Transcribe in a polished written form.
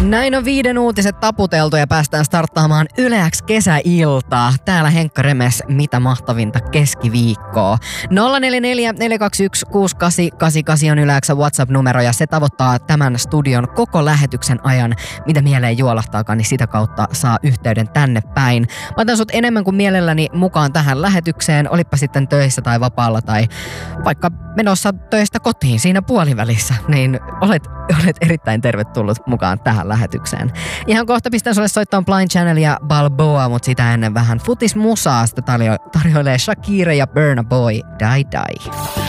Näin on 5 uutiset taputeltu ja päästään starttaamaan Yle X kesäiltaa. Täällä Henkka Remes, mitä mahtavinta keskiviikkoa. 044 421 6888 on Yle X:n WhatsApp-numero ja se tavoittaa tämän studion koko lähetyksen ajan. Mitä mieleen juolahtaakaan, niin sitä kautta saa yhteyden tänne päin. Mä otan sut enemmän kuin mielelläni mukaan tähän lähetykseen, olippa sitten töissä tai vapaalla tai vaikka menossa töistä kotiin siinä puolivälissä, niin olet erittäin tervetullut mukaan tähän lähetykseen. Ihan kohta pistän sulle soittamaan Blind Channel ja Balboa, mutta sitä ennen vähän futismusaa. Sitä tarjoilee Shakira ja Burna Boy, Die Die.